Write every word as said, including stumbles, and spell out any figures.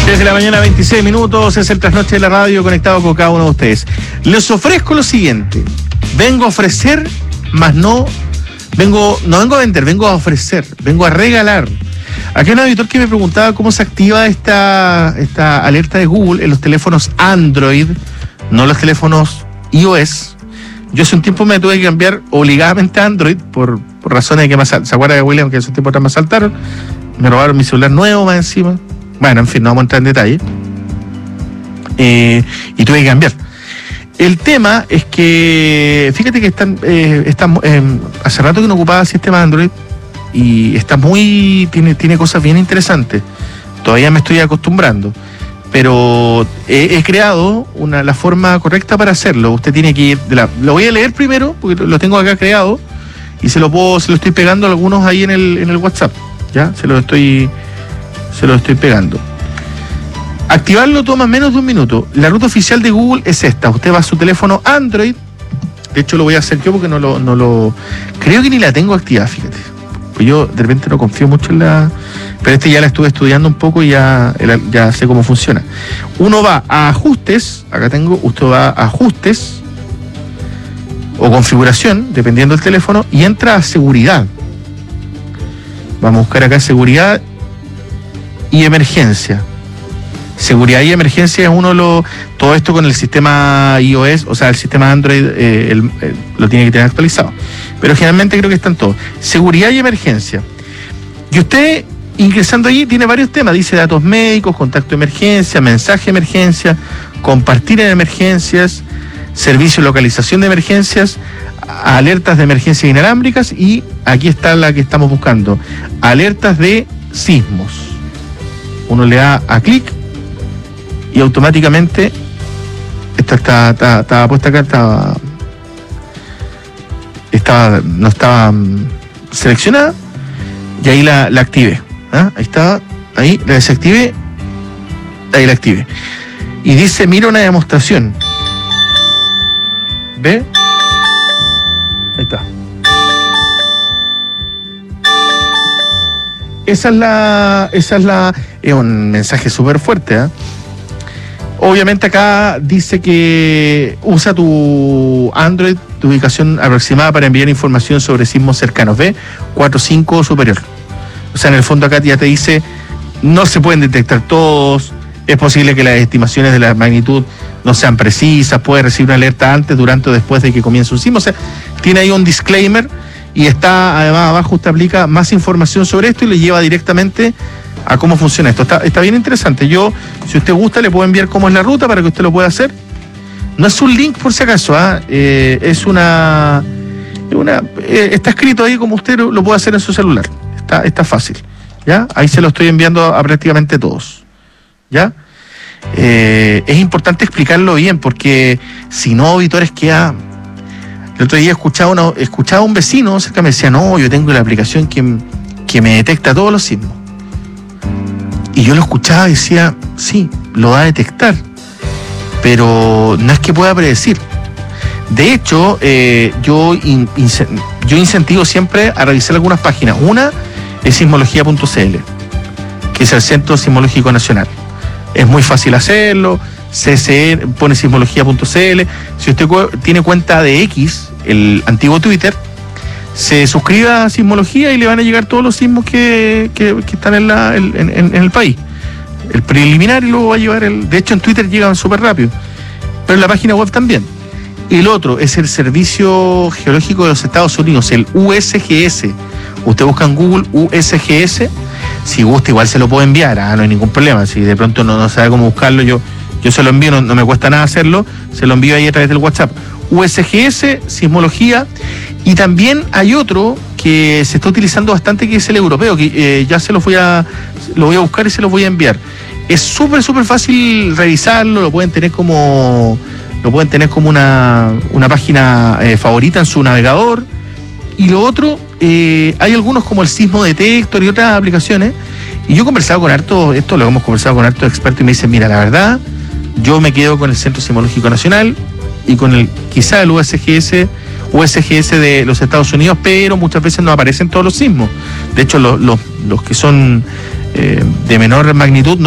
Desde la mañana, veintiséis minutos, es el trasnoche de la radio, conectado con cada uno de ustedes. Les ofrezco lo siguiente: vengo a ofrecer, más no vengo, no vengo a vender, vengo a ofrecer, vengo a regalar. Aquí hay un auditor que me preguntaba cómo se activa esta, esta alerta de Google en los teléfonos Android, no los teléfonos iOS. Yo hace un tiempo me tuve que cambiar obligadamente a Android por, por razones de que me ¿se acuerda de William que hace un tiempo atrás me asaltaron? Me robaron mi celular nuevo más encima. Bueno, en fin, no vamos a entrar en detalle. Eh, y tuve que cambiar. El tema es que, fíjate que están, eh, están eh, hace rato que no ocupaba el sistema Android y está muy, tiene, tiene cosas bien interesantes. Todavía me estoy acostumbrando, pero he, he creado una, la forma correcta para hacerlo. Usted tiene que ir, de la, lo voy a leer primero, porque lo tengo acá creado, y se lo puedo, se lo estoy pegando a algunos ahí en el, en el WhatsApp. Ya, se lo estoy, se lo estoy pegando. Activarlo toma menos de un minuto. La ruta oficial de Google es esta. Usted va a su teléfono Android. De hecho lo voy a hacer yo porque no lo, no lo... Creo que ni la tengo activada, fíjate. Pues yo de repente no confío mucho en la... Pero este ya la estuve estudiando un poco y ya, ya sé cómo funciona. Uno va a ajustes. Acá tengo, usted va a ajustes o configuración, dependiendo del teléfono, y entra a seguridad. Vamos a buscar acá seguridad y emergencia. Seguridad y emergencia es uno de los... Todo esto con el sistema iOS, o sea, el sistema Android eh, el, el, lo tiene que tener actualizado. Pero generalmente creo que están todos. Seguridad y emergencia. Y usted, ingresando allí, tiene varios temas. Dice datos médicos, contacto de emergencia, mensaje de emergencia, compartir en emergencias, servicio de localización de emergencias, alertas de emergencias inalámbricas y aquí está la que estamos buscando, alertas de sismos. Uno le da a clic y automáticamente esta está, está, estaba puesta acá, estaba, estaba no estaba um, seleccionada y ahí la, la activé. ¿Ah? Ahí estaba, ahí la desactivé, ahí la activé. Y dice, mira una demostración. ¿Ve? Ahí está. Esa es la, esa es la, es un mensaje súper fuerte, ¿eh? Obviamente acá dice que usa tu Android, tu ubicación aproximada para enviar información sobre sismos cercanos, ¿ve? cuatro cinco o superior. O sea, en el fondo acá ya te dice, no se pueden detectar todos, es posible que las estimaciones de la magnitud no sean precisas, puede recibir una alerta antes, durante o después de que comience un sismo. O sea, tiene ahí un disclaimer y está, además, abajo usted aplica más información sobre esto y le lleva directamente a cómo funciona esto. Está, está bien interesante. Yo, si usted gusta, le puedo enviar cómo es la ruta para que usted lo pueda hacer. No es un link por si acaso, ¿eh? Eh, es una... una eh, está escrito ahí como usted lo, lo puede hacer en su celular. Está, está fácil, ¿ya? Ahí se lo estoy enviando a, a prácticamente todos, ¿ya? Eh, es importante explicarlo bien porque si no, auditores, queda... El otro día escuchaba, una, escuchaba a un vecino cerca, me decía, no, yo tengo la aplicación que, que me detecta todos los sismos. Y yo lo escuchaba y decía, sí, lo va a detectar, pero no es que pueda predecir. De hecho, eh, yo, in, in, yo incentivo siempre a revisar algunas páginas. Una es sismología punto c l, que es el Centro Sismológico Nacional. Es muy fácil hacerlo. C C N, pone sismología punto c l. Si usted tiene cuenta de X, el antiguo Twitter, se suscribe a Sismología y le van a llegar todos los sismos que, que, que están en, la, en, en, en el país. El preliminar y luego va a llevar el... De hecho, en Twitter llegan súper rápido, pero en la página web también. El otro es el Servicio Geológico de los Estados Unidos, el U S G S. Usted busca en Google U S G S. Si gusta, igual se lo puedo enviar, ¿ah? No hay ningún problema. Si de pronto no, no sabe cómo buscarlo, yo, yo se lo envío, no, no me cuesta nada hacerlo. Se lo envío ahí a través del WhatsApp. U S G S, Sismología. Y también hay otro que se está utilizando bastante, que es el europeo, que eh, ya se lo voy a lo voy a buscar y se lo voy a enviar. Es súper, súper fácil revisarlo, lo pueden tener como lo pueden tener como una, una página eh, favorita en su navegador. Y lo otro, eh, hay algunos como el Sismo Detector y otras aplicaciones. Y yo he conversado con harto, esto lo hemos conversado con hartos expertos y me dicen, mira, la verdad, yo me quedo con el Centro Sismológico Nacional y con el quizá el U S G S, U S G S de los Estados Unidos, pero muchas veces no aparecen todos los sismos. De hecho, los, los, los que son eh, de menor magnitud no